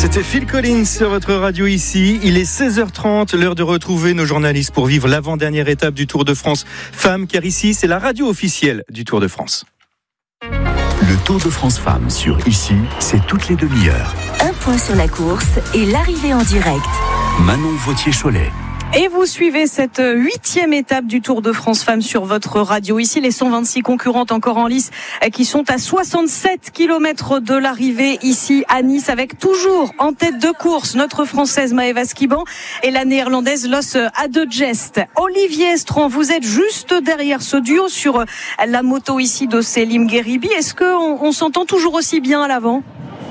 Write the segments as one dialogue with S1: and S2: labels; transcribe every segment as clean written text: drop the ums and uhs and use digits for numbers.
S1: C'était Phil Collins sur votre radio ici. Il est 16h30, l'heure de retrouver nos journalistes pour vivre l'avant-dernière étape du Tour de France Femmes, car ici, c'est la radio officielle du Tour de France.
S2: Le Tour de France Femmes sur ici, c'est toutes les demi-heures.
S3: Un point sur la course et l'arrivée en direct.
S2: Manon Vautier-Cholet.
S4: Et vous suivez cette 8e étape du Tour de France Femmes sur votre radio. Ici, les 126 concurrentes encore en lice qui sont à 67 km de l'arrivée ici à Nice, avec toujours en tête de course notre Française Maëva Skiban et la Néerlandaise Loes Adegest. Olivier Estran, vous êtes juste derrière ce duo sur la moto ici de Selim Gheribi. Est-ce qu'on s'entend toujours aussi bien à l'avant ?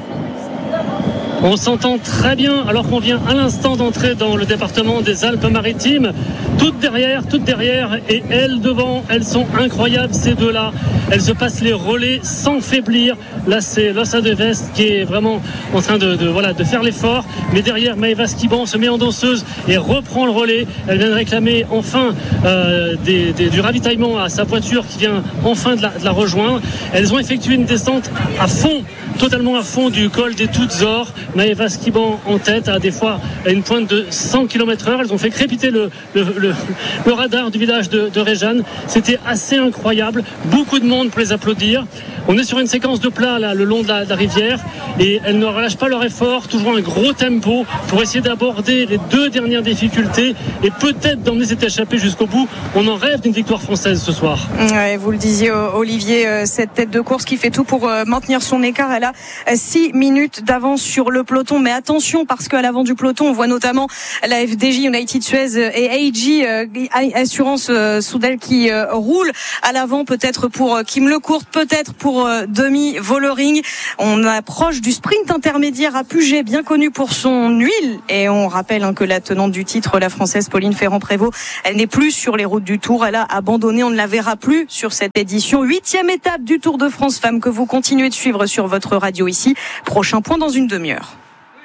S5: On s'entend très bien alors qu'on vient à l'instant d'entrer dans le département des Alpes-Maritimes. Toutes derrière et elles devant, elles sont incroyables ces deux-là. Elles se passent les relais sans faiblir. Là c'est Loes Adegest qui est vraiment en train de faire l'effort. Mais derrière, Maëva Skiban se met en danseuse et reprend le relais. Elle vient de réclamer enfin du ravitaillement à sa voiture qui vient enfin de la rejoindre. Elles ont effectué une descente à fond, totalement à fond du col des Toutes Ors. Maëva Skiban en tête à des fois à une pointe de 100 km/h. Elles ont fait crépiter le radar du village de Réjeanne. C'était assez incroyable. Beaucoup de monde pour les applaudir. On est sur une séquence de plat là, le long de la rivière, et elles ne relâchent pas leur effort, toujours un gros tempo pour essayer d'aborder les deux dernières difficultés et peut-être d'emmener cette échappée jusqu'au bout. On en rêve d'une victoire française ce soir.
S4: Ouais, vous le disiez Olivier, cette tête de course qui fait tout pour maintenir son écart. Elle a 6 minutes d'avance sur le peloton, mais attention parce qu'à l'avant du peloton on voit notamment la FDJ United Suez et AG Assurance Soudal qui roule à l'avant, peut-être pour Kim Lecourt, peut-être pour Demi Vollering. On approche du sprint intermédiaire à Puget, bien connu pour son huile, et on rappelle que la tenante du titre, la Française Pauline Ferrand-Prévot, elle n'est plus sur les routes du Tour, elle a abandonné, on ne la verra plus sur cette édition. 8e étape du Tour de France Femmes que vous continuez de suivre sur votre radio ici. Prochain point dans une demi-heure.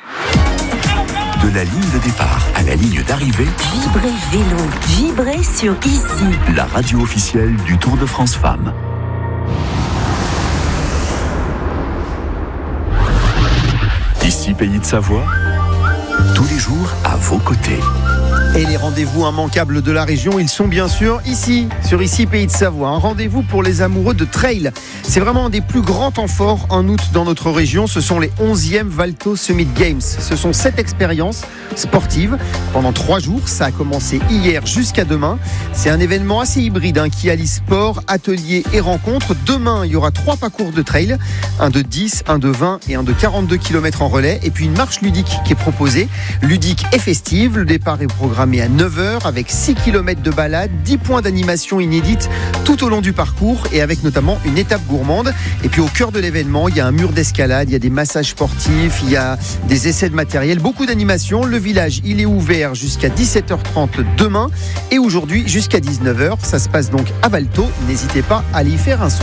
S2: De la ligne de départ à la ligne d'arrivée,
S3: Vibrez vélo, vibrez sur ici.
S2: la radio officielle du Tour de France Femmes. Ici, Pays de Savoie, tous les jours à vos côtés.
S6: Et les rendez-vous immanquables de la région, ils sont bien sûr ici, sur Ici Pays de Savoie. Un rendez-vous pour les amoureux de trail. C'est vraiment un des plus grands temps forts en août dans notre région. Ce sont les 11e Valto Summit Games. Ce sont 7 expériences sportives pendant 3 jours. Ça a commencé hier jusqu'à demain. C'est un événement assez hybride qui allie sport, atelier et rencontres. Demain, il y aura 3 parcours de trail. Un de 10, un de 20 et un de 42 km en relais. Et puis une marche ludique qui est proposée. Ludique et festive. Le départ est programmé à 9h avec 6 km de balade, 10 points d'animation inédites tout au long du parcours et avec notamment une étape gourmande. Et puis au cœur de l'événement, il y a un mur d'escalade, il y a des massages sportifs, il y a des essais de matériel, beaucoup d'animation. Le village, il est ouvert jusqu'à 17h30 demain et aujourd'hui jusqu'à 19h. Ça se passe donc à Valto. N'hésitez pas à aller y faire un saut.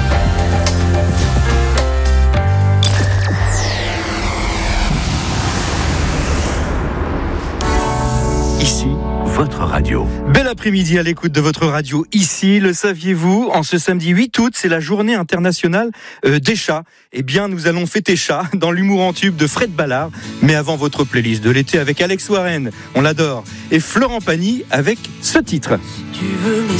S2: Ici, votre radio.
S1: Bel après-midi à l'écoute de votre radio ici. Le saviez-vous, en ce samedi 8 août, c'est la journée internationale des chats. Eh bien, nous allons fêter chat dans l'humour en tube de Fred Ballard. Mais avant votre playlist de l'été avec Alex Warren, on l'adore, et Florent Pagny avec ce titre.
S7: Tu veux mes